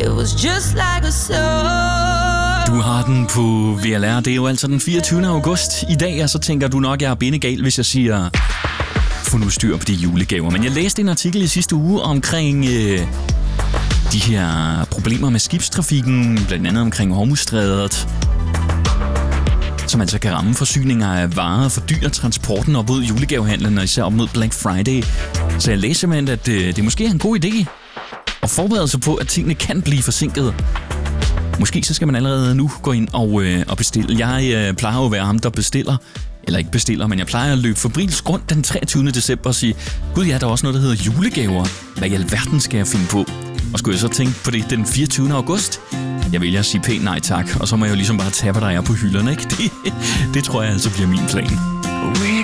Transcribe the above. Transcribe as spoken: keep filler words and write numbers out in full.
It was just like a song. Du har den på V L R. Det er jo altså den fireogtyvende august i dag, og så tænker du nok, jeg er benegal, hvis jeg siger, få nu styr på de julegaver. Men jeg læste en artikel i sidste uge omkring øh, de her problemer med skibstrafikken, blandt andet omkring Hormuzstrædet, som altså kan ramme forsyninger af varer for dyr transporten op mod julegavehandlen, og især op mod Black Friday. Så jeg læser simpelthen, at øh, det måske er en god idé at forberede sig på, at tingene kan blive forsinket. Måske så skal man allerede nu gå ind og, øh, og bestille. Jeg øh, plejer jo at være ham, der bestiller. Eller ikke bestiller, men jeg plejer at løbe febrilsk rundt den treogtyvende december og sige, gud ja, der er også noget, der hedder julegaver. Hvad i alverden skal jeg finde på? Og skulle jeg så tænke på det den fireogtyvende august? Jeg vælger at sige pænt nej tak, og så må jeg jo ligesom bare tage, hvad der er på hylderne, ikke? Det, det tror jeg altså bliver min plan. We